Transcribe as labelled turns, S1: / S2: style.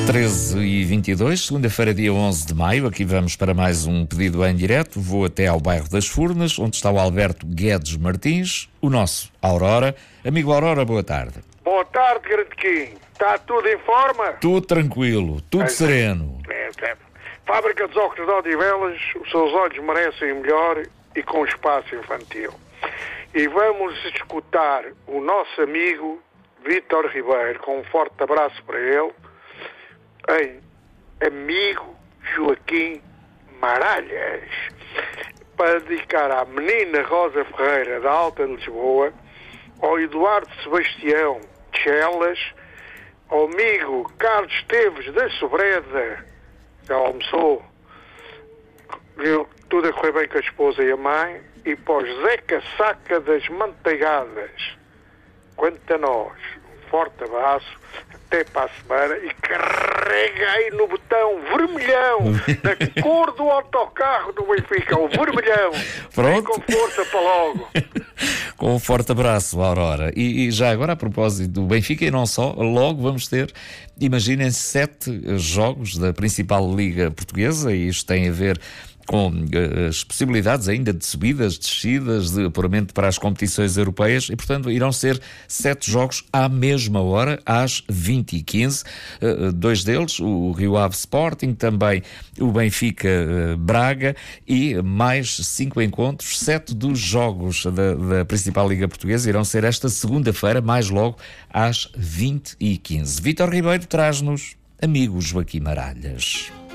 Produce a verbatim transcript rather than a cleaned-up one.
S1: treze e vinte e dois, segunda-feira, dia onze de maio. Aqui vamos para mais um pedido em direto. Vou até ao bairro das Furnas, onde está o Alberto Guedes Martins, o nosso Aurora. Amigo Aurora, boa tarde.
S2: Boa tarde, grande Kim. Está tudo em forma?
S1: Tudo tranquilo, tudo
S2: é,
S1: sereno.
S2: É, é. Fábrica dos óculos de Odivelas, os seus olhos merecem melhor e com espaço infantil. E vamos escutar o nosso amigo Vítor Ribeiro, com um forte abraço para ele, em amigo Joaquim Maralhas, para dedicar à menina Rosa Ferreira, da Alta de Lisboa, ao Eduardo Sebastião de Chelas, ao amigo Carlos Esteves da Sobreda, que almoçou, viu tudo a correr bem com a esposa e a mãe, e para o José Casaca das Manteigadas. Quanto a nós, um forte abraço, até para a semana, e carrega aí no botão vermelhão, da cor do autocarro do Benfica, o vermelhão.
S1: Pronto.
S2: Vem com força para logo.
S1: Com um forte abraço, Aurora. E, e já agora, a propósito do Benfica, e não só, logo vamos ter, imaginem, sete jogos da principal liga portuguesa, e isto tem a ver com uh, as possibilidades ainda de subidas, descidas, de apuramento para as competições europeias, e portanto irão ser sete jogos à mesma hora, às vinte e quinze, uh, dois deles, o Rio Ave Sporting, também o Benfica uh, Braga, e mais cinco encontros, sete dos jogos da, da principal liga portuguesa irão ser esta segunda-feira, mais logo às vinte e quinze. Vítor Ribeiro traz-nos amigo Joaquim Maralhas.